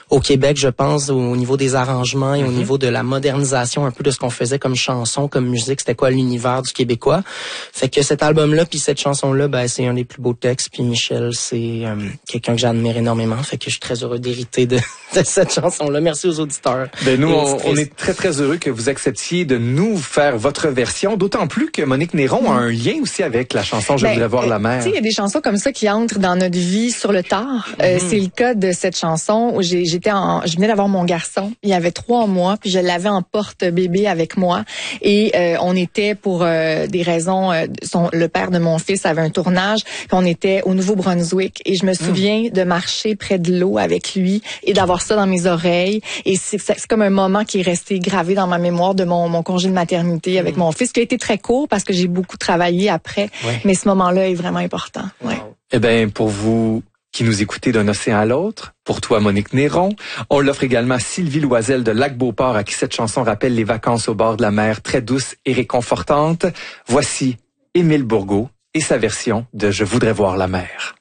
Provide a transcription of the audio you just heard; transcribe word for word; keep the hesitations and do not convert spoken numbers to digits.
au Québec, je pense, au niveau des arrangements et mm-hmm. au niveau de la modernisation un peu de ce qu'on faisait comme chanson, comme musique, c'était quoi l'univers du Québécois. Fait que cet album-là, puis cette chanson-là, ben c'est un des plus beaux textes. Puis Michel, c'est euh, quelqu'un que j'admire énormément. Fait que je suis très heureux d'hériter de, de cette chanson-là. Merci aux auditeurs. Ben nous, on, on est très très heureux que vous acceptiez de nous faire votre version. D'autant plus que Monique Néron mm. a un lien aussi avec la chanson Je ben, voudrais voir euh, la mer. Tu sais, il y a des chansons comme ça qui entrent dans notre vie sur le tard. Mm-hmm. Euh, c'est le cas de cette chanson où j'ai, j'étais en, je venais d'avoir mon garçon. Il y avait trois mois, puis je l'avais en porte-bébé avec moi. Et euh, on était pour euh, des raisons, euh, son, le père de mon fils avait un tournage, puis on était au Nouveau-Brunswick. Et je me souviens mm. de marcher près de l'eau avec lui et d'avoir ça dans mes oreilles. Et c'est, c'est comme un moment qui est resté gravé dans ma mémoire de mon, mon congé de maternité avec mm. mon fils, qui a été très court parce que j'ai beaucoup travaillé après. Ouais. Mais ce moment-là est vraiment important. Ouais. Wow. Eh bien, pour vous qui nous écoutez d'un océan à l'autre, pour toi, Monique Néron, on l'offre également à Sylvie Loisel de Lac-Beauport, à qui cette chanson rappelle les vacances au bord de la mer, très douce et réconfortante. Voici Émile Bourgault et sa version de Je voudrais voir la mer.